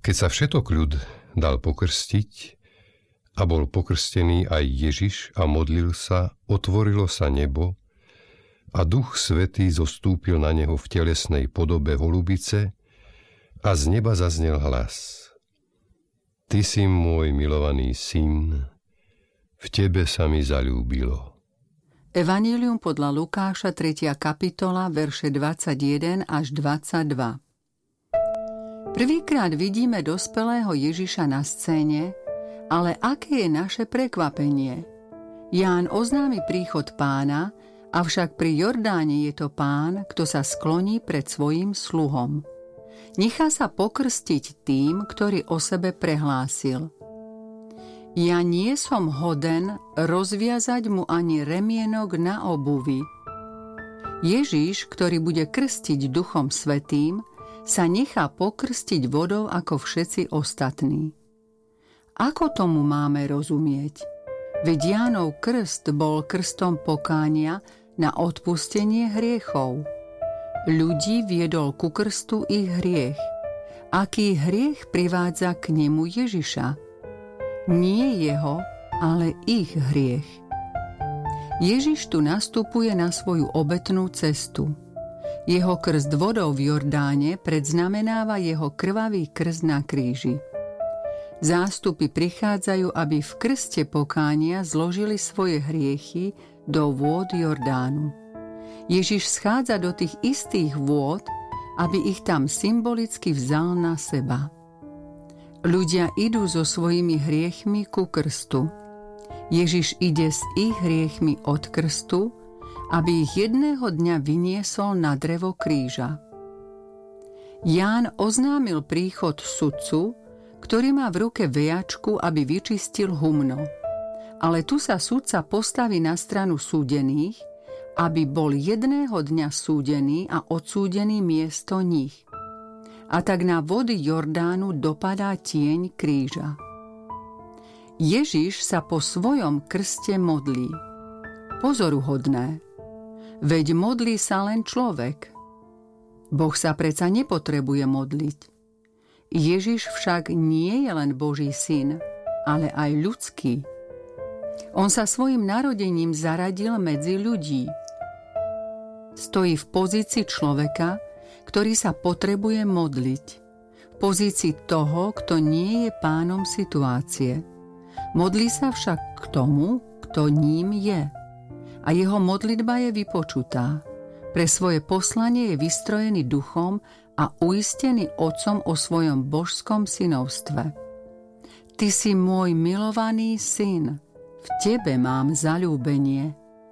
Keď sa všetok ľud dal pokrstiť a bol pokrstený aj Ježiš a modlil sa, otvorilo sa nebo a Duch Svätý zostúpil na neho v telesnej podobe holubice a z neba zaznel hlas: Ty si môj milovaný syn, v tebe sa mi zaľúbilo. Evanjelium podľa Lukáša, 3. kapitola, verše 21 až 22. Prvýkrát vidíme dospelého Ježiša na scéne, ale aké je naše prekvapenie? Ján oznámi príchod Pána, avšak pri Jordáne je to Pán, kto sa skloní pred svojím sluhom. Nechá sa pokrstiť tým, ktorý o sebe prehlásil: Ja nie som hoden rozviazať mu ani remienok na obuvi. Ježiš, ktorý bude krstiť Duchom Svätým, sa nechá pokrstiť vodou ako všetci ostatní. Ako tomu máme rozumieť? Veď Jánov krst bol krstom pokánia na odpustenie hriechov. Ľudí viedol ku krstu ich hriech. Aký hriech privádza k nemu Ježiša? Nie jeho, ale ich hriech. Ježiš tu nastupuje na svoju obetnú cestu. Jeho krst vodou v Jordáne predznamenáva jeho krvavý krst na kríži. Zástupy prichádzajú, aby v krste pokánia zložili svoje hriechy do vôd Jordánu. Ježiš schádza do tých istých vôd, aby ich tam symbolicky vzal na seba. Ľudia idú so svojimi hriechmi ku krstu. Ježiš ide s ich hriechmi od krstu, aby ich jedného dňa vyniesol na drevo kríža. Ján oznámil príchod sudcu, ktorý má v ruke vejačku, aby vyčistil humno. Ale tu sa sudca postaví na stranu súdených, aby bol jedného dňa súdený a odsúdený miesto nich. A tak na vody Jordánu dopadá tieň kríža. Ježiš sa po svojom krste modlí. Pozoruhodné. Veď modlí sa len človek. Boh sa predsa nepotrebuje modliť. Ježiš však nie je len Boží syn, ale aj ľudský. On sa svojim narodením zaradil medzi ľudí. Stojí v pozícii človeka, ktorý sa potrebuje modliť. V pozícii toho, kto nie je pánom situácie. Modlí sa však k tomu, kto ním je. A jeho modlitba je vypočutá. Pre svoje poslanie je vystrojený duchom a uistený otcom o svojom božskom synovstve. Ty si môj milovaný syn, v tebe mám zaľúbenie.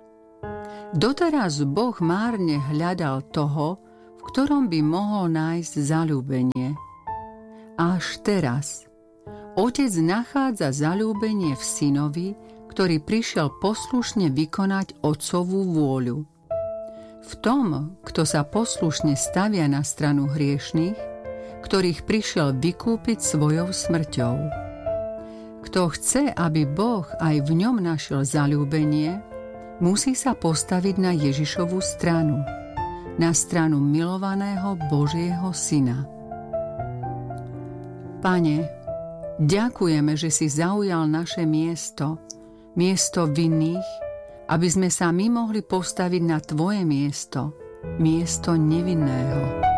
Doteraz Boh márne hľadal toho, v ktorom by mohol nájsť zaľúbenie. Až teraz Otec nachádza zaľúbenie v synovi, ktorý prišiel poslušne vykonať otcovú vôľu. V tom, kto sa poslušne stavia na stranu hriešnych, ktorých prišiel vykúpiť svojou smrťou. Kto chce, aby Boh aj v ňom našiel zaľúbenie, musí sa postaviť na Ježišovu stranu, na stranu milovaného Božieho syna. Pane, ďakujeme, že si zaujal naše miesto vinných, aby sme sa my mohli postaviť na Tvoje miesto nevinného.